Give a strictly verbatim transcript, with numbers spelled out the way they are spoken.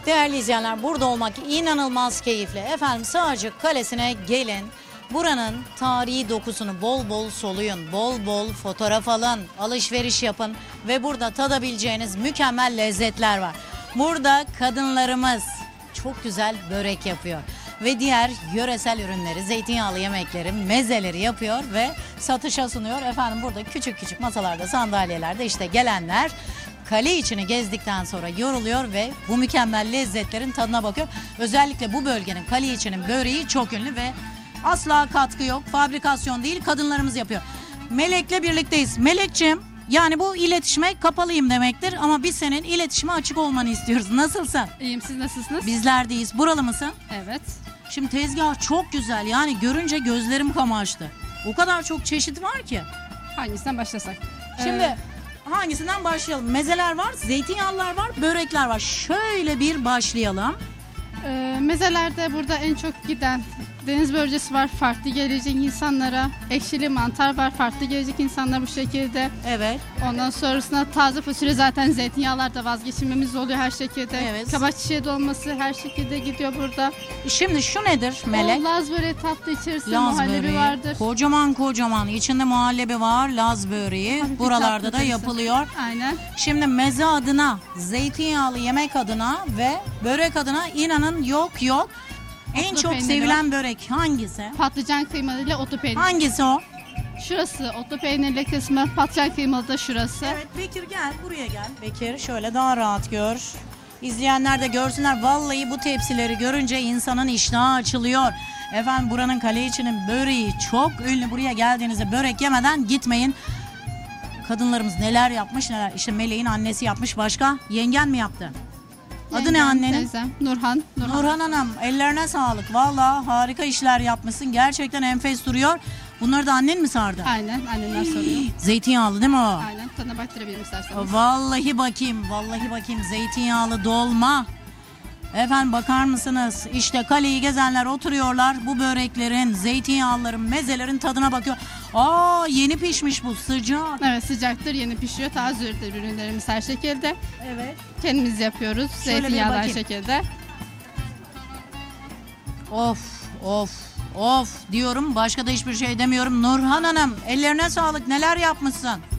Değerli izleyenler, burada olmak inanılmaz keyifli. Efendim Sığacık Kalesi'ne gelin. Buranın tarihi dokusunu bol bol soluyun, bol bol fotoğraf alın, alışveriş yapın ve burada tadabileceğiniz mükemmel lezzetler var. Burada kadınlarımız çok güzel börek yapıyor ve diğer yöresel ürünleri, zeytinyağlı yemekleri, mezeleri yapıyor ve satışa sunuyor. Efendim burada küçük küçük masalarda, sandalyelerde işte gelenler kale içini gezdikten sonra yoruluyor ve bu mükemmel lezzetlerin tadına bakıyor. Özellikle bu bölgenin kale içinin böreği çok ünlü ve asla katkı yok, fabrikasyon değil, kadınlarımız yapıyor. Melek'le birlikteyiz. Melek'ciğim, yani bu iletişime kapalıyım demektir ama biz senin iletişime açık olmanı istiyoruz. Nasılsın? İyiyim, siz nasılsınız? Bizler deyiz. Buralı mısın? Evet. Şimdi tezgah çok güzel, yani görünce gözlerim kamaştı. O kadar çok çeşit var ki. Hangisinden başlasak? Şimdi Ee, hangisinden başlayalım? Mezeler var, zeytinyağlılar var, börekler var. Şöyle bir başlayalım. e, mezelerde burada en çok giden deniz börülcesi var, farklı gelecek insanlara. Ekşili mantar var, farklı gelecek insanlara bu şekilde. Evet. Ondan sonrasında taze fasulye, zaten zeytinyağlarda vazgeçilmemiz oluyor her şekilde. Evet. Kabak çiçeği dolması her şekilde gidiyor burada. Şimdi şu nedir Melek? O Laz böreği tatlı içerisinde Laz muhallebi böreği. vardır. Kocaman kocaman. İçinde muhallebi var, Laz böreği. Hafif bir Buralarda tatlı da tadı. yapılıyor. Aynen. Şimdi meze adına, zeytinyağlı yemek adına ve börek adına inanın yok yok. En Otlu çok peyniri sevilen börek hangisi? Patlıcan kıymalı ile otlu peynir. Hangisi o? Şurası otlu peynirli kısmı, patlıcan kıymalı da şurası. Evet, Bekir gel buraya gel. Bekir şöyle daha rahat gör. İzleyenler de görsünler. Vallahi bu tepsileri görünce insanın iştahı açılıyor. Efendim buranın kale içinin böreği çok ünlü. Buraya geldiğinizde börek yemeden gitmeyin. Kadınlarımız neler yapmış neler. İşte Meleğin annesi yapmış, başka? Yengen mi yaptı? Adı ne Yengem, annenin? Teyzem, Nurhan. Nurhan. Nurhan Hanım, ellerine sağlık. Vallahi harika işler yapmışsın. Gerçekten enfes duruyor. Bunları da annen mi sardı? Aynen, annemler soruyor. Zeytinyağlı değil mi o? Aynen, tadına baktırabilirim isterseniz. Vallahi bakayım, vallahi bakayım, zeytinyağlı dolma. Efendim bakar mısınız? İşte kaleyi gezenler oturuyorlar. Bu böreklerin, zeytinyağlıların, mezelerin tadına bakıyor. Aa, yeni pişmiş bu, sıcak. Evet, sıcaktır, yeni pişiyor. Taze ürünlerimiz her şekilde. Evet. Kendimiz yapıyoruz. Şöyle bir Zeytinyağlı her bakayım. şekilde. Of, of, of diyorum. Başka da hiçbir şey demiyorum. Nurhan Hanım, ellerine sağlık. Neler yapmışsın?